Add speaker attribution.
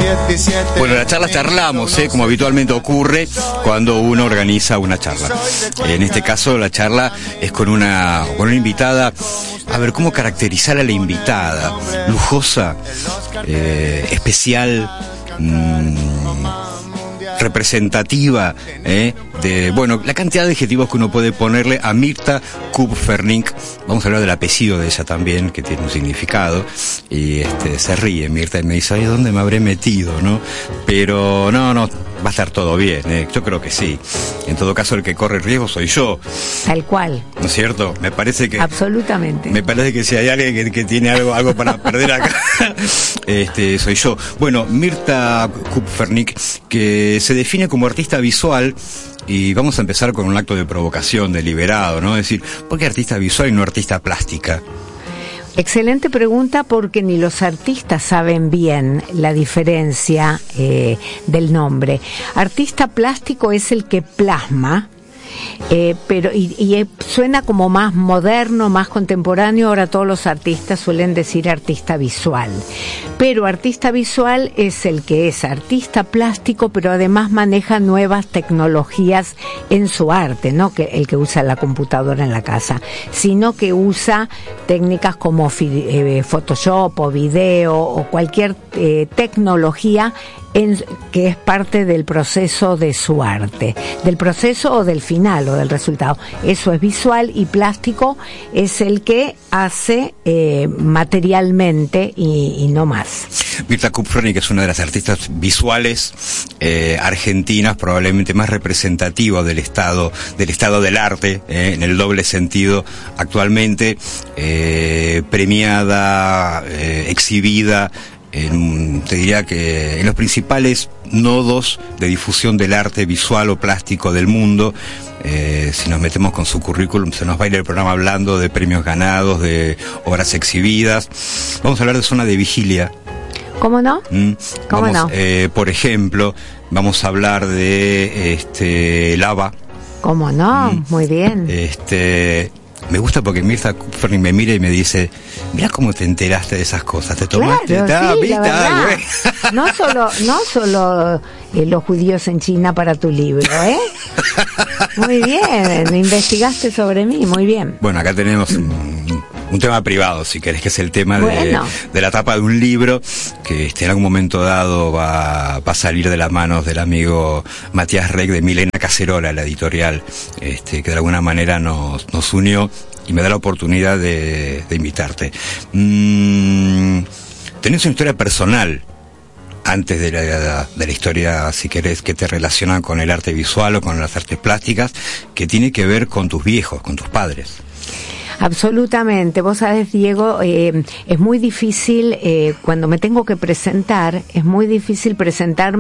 Speaker 1: Bueno, la charla charlamos, como habitualmente ocurre cuando uno organiza una charla. En este caso, la charla es con una invitada. A ver, ¿cómo caracterizar a la invitada? Lujosa, especial, representativa, de, bueno, la cantidad de adjetivos que uno puede ponerle a Mirta Kupfernik. Vamos a hablar del apellido de ella también, que tiene un significado, y se ríe Mirta y me dice, ay, ¿dónde me habré metido, no? Pero no, va a estar todo bien, yo creo que sí. En todo caso, el que corre riesgo soy yo.
Speaker 2: Tal cual.
Speaker 1: ¿No es cierto? Me parece que...
Speaker 2: Absolutamente.
Speaker 1: Me parece que si hay alguien que tiene algo para perder acá, soy yo. Bueno, Mirta Kupfernik, que se define como artista visual, y vamos a empezar con un acto de provocación deliberado, ¿no? Es decir, ¿por qué artista visual y no artista plástica?
Speaker 2: Excelente pregunta, porque ni los artistas saben bien la diferencia del nombre. Artista plástico es el que plasma, pero suena como más moderno, más contemporáneo. Ahora todos los artistas suelen decir artista visual, pero artista visual es el que es artista plástico, pero además maneja nuevas tecnologías en su arte, no que el que usa la computadora en la casa, sino que usa técnicas como Photoshop o video o cualquier tecnología que es parte del proceso de su arte, del proceso o del final o del resultado. Eso es visual, y plástico es el que hace materialmente y no más.
Speaker 1: Mirta Kupfernik es una de las artistas visuales argentinas probablemente más representativas del estado del arte, en el doble sentido actualmente, premiada, exhibida, te diría que en los principales nodos de difusión del arte visual o plástico del mundo. Si nos metemos con su currículum, se nos va a ir el programa hablando de premios ganados, de obras exhibidas. Vamos a hablar de Zona de Vigilia.
Speaker 2: ¿Cómo no? ¿Cómo no?
Speaker 1: Por ejemplo, vamos a hablar de Lava.
Speaker 2: ¿Cómo no? Muy bien.
Speaker 1: Me gusta porque Mirta Kupfernik me mira y me dice, mirá cómo te enteraste de esas cosas, te tomaste,
Speaker 2: claro, sí, la verdad. No solo los judíos en China para tu libro, Muy bien, investigaste sobre mí, muy bien.
Speaker 1: Bueno, acá tenemos un tema privado, si querés, que es el tema de la tapa de un libro que en algún momento dado va a salir de las manos del amigo Matías Reck, de Milena Cacerola, la editorial, que de alguna manera nos unió y me da la oportunidad de invitarte. Tenés una historia personal antes de la historia, si querés, que te relaciona con el arte visual o con las artes plásticas, que tiene que ver con tus viejos, con tus padres.
Speaker 2: Absolutamente. Vos sabés, Diego, es muy difícil, cuando me tengo que presentar, es muy difícil presentarme